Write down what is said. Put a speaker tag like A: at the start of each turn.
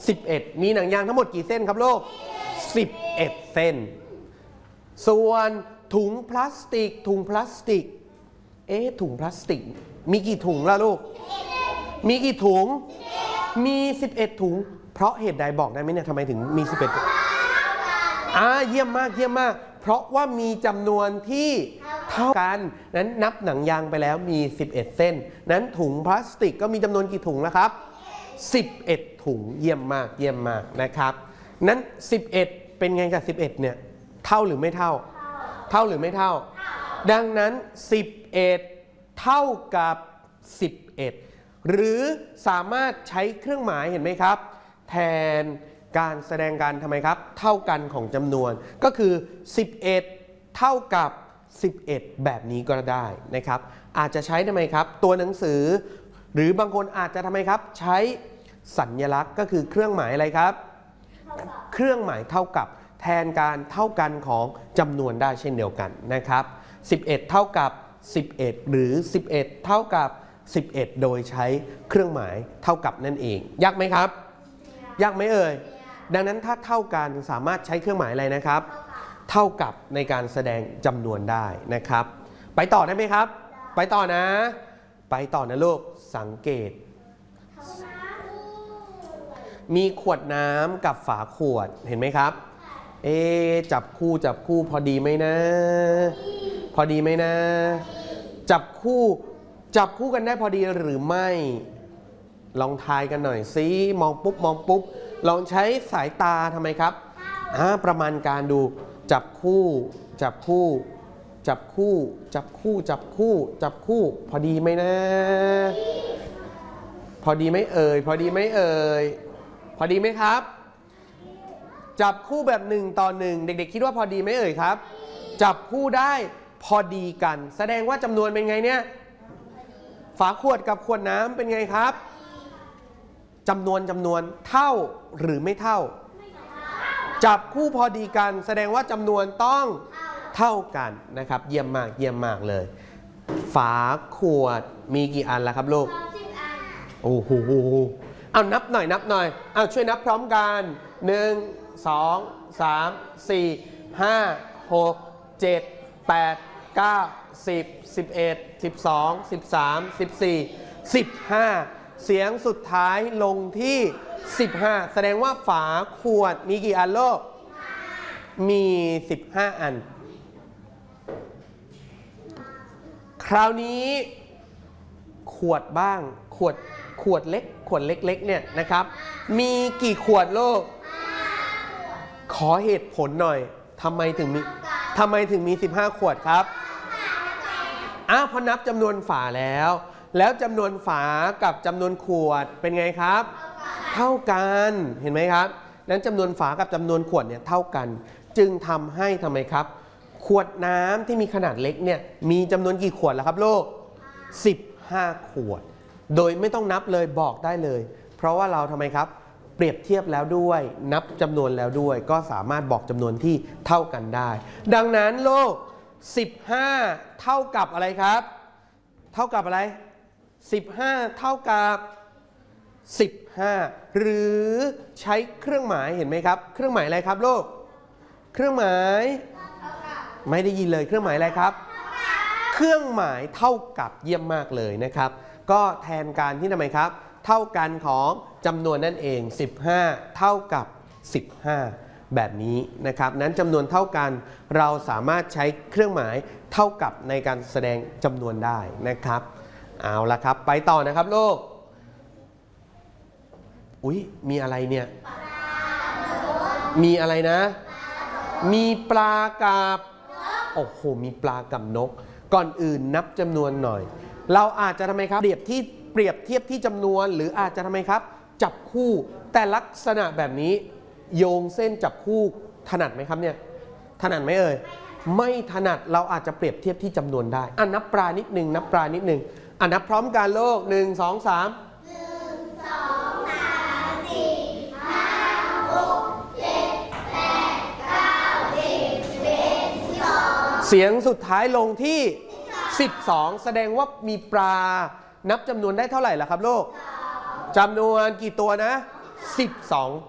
A: 11มีหนังยางทั้งหมดกี่เส้นครับลูก11เส้นส่วนถุงพลาสติกถุงพลาสติกถุงพลาสติกมีกี่ถุงล่ะลูกมีกี่ถุงมี11ถุงเพราะเหตุใดบอกได้ไหมเนี่ยทำไมถึงมี11เยี่ยมมากเยี่ยมมากเพราะว่ามีจำนวนที่เท่ากันนั้นนับหนังยางไปแล้วมี11เส้นนั้นถุงพลาสติกก็มีจำนวนกี่ถุงนะครับ11ถุงเยี่ยมมากเยี่ยมมากนะครับนั้น11เป็นไงกับ11เนี่ยเท่าหรือไม่เท่าเท่าหรือไม่เท่าดังนั้น11เท่ากับ11หรือสามารถใช้เครื่องหมายเห็นไหมครับแทนการแสดงการทำไมครับเท่ากันของจำนวนก็คือ11เท่ากับ11แบบนี้ก็ได้นะครับอาจจะใช้ทำไมครับตัวหนังสือหรือบางคนอาจจะทำไมครับใช้สัญลักษณ์ก็คือเครื่องหมายอะไรครับเครื่องหมายเท่ากับแทนการเท่ากันของจำนวนได้เช่นเดียวกันนะครับ11เท่ากับ11หรือ11เท่ากับ11โดยใช้เครื่องหมายเท่ากับนั่นเองยากไหมครับยากไหมเอ่ยดังนั้นถ้าเท่ากันสามารถใช้เครื่องหมายอะไรนะครับเท่ากับในการแสดงจำนวนได้นะครับไปต่อได้ไหมครับไปต่อนะไปต่อนะลูกสังเกตมีขวดน้ำกับฝาขวดเห็นไหมครับจับคู่พอดีไหมนะพอดีไหมนะจับคู่กันได้พอดีหรือไม่ลองทายกันหน่อยสิมองปุ๊บลองใช้สายตาทำไมครับประมาณการดูจับคู่พอดีไหมนะพอดีไหมเอ่ยพอดีไหมครับจับคู่แบบ1 ต่อ 1เด็กๆคิดว่าพอดีไหมเอ่ยครับจับคู่ได้พอดีกันแสดงว่าจำนวนเป็นไงเนี่ยฝาขวดกับขวดน้ำเป็นไงครับจำนวนเท่าหรือไม่เท่าจับคู่พอดีกันแสดงว่าจำนวนต้องเท่ากันนะครับเยี่ยมมากเลยฝาขวดมีกี่อันล่ะครับลูกโอ้โหเอานับหน่อยเอาช่วยนับพร้อมกัน1 2 3 4 5 6 7 8 9 10 11 12 13 14 15เสียงสุดท้ายลงที่15แสดงว่าฝาขวดมีกี่อันลูกมี15อันคราวนี้ขวดบ้างขวดเล็กเนี่ยนะครับมีกี่ขวดลูกขอเหตุผลหน่อยทำไมถึงมี15ขวดครับพอนับจำนวนฝาแล้วจำนวนฝากับจำนวนขวดเป็นไงครับเท่ากันเห็นไหมครับนั้นจำนวนฝากับจำนวนขวดเนี่ยเท่ากันจึงทำให้ทำไมครับขวดน้ำที่มีขนาดเล็กเนี่ยมีจำนวนกี่ขวดแล้วครับลูก15ขวดโดยไม่ต้องนับเลยบอกได้เลยเพราะว่าเราทำไมครับเปรียบเทียบแล้วด้วยนับจำนวนแล้วด้วยก็สามารถบอกจำนวนที่เท่ากันได้ดังนั้นลูก15เท่ากับอะไรครับเท่ากับอะไร15เท่ากับ15หรือใช้เครื่องหมายเห็นไหมครับเครื่องหมายอะไรครับลูกเครื่องหมายไม่ได้ยินเลยเครื่องหมายอะไรครับเครื่องหมายเท่ากับเยี่ยมมากเลยนะครับก็แทนการที่ทำไมครับเท่ากันของจำนวนนั่นเอง15เท่ากับ15แบบนี้นะครับนั้นจำนวนเท่ากันเราสามารถใช้เครื่องหมายเท่ากับในการแสดงจำนวนได้นะครับเอาละครับไปต่อนะครับลูกมีอะไรเนี่ยมีอะไรนะมีปลากับโอ้โหมีปลากับนกก่อนอื่นนับจำนวนหน่อยเราอาจจะทำไมครับเปรียบเทียบที่จำนวนหรืออาจจะทำไมครับจับคู่แต่ลักษณะแบบนี้โยงเส้นจับคู่ถนัดไหมครับเนี่ยถนัดไหมเอ่ยไม่ถนัดเราอาจจะเปรียบเทียบที่จำนวนได้นับปลานิดนึงนับพร้อมกันโลก1 2 3เสียงสุดท้ายลงที่12แสดงว่ามีปลานับจำนวนได้เท่าไหร่ล่ะครับลูกจำนวนกี่ตัวนะ12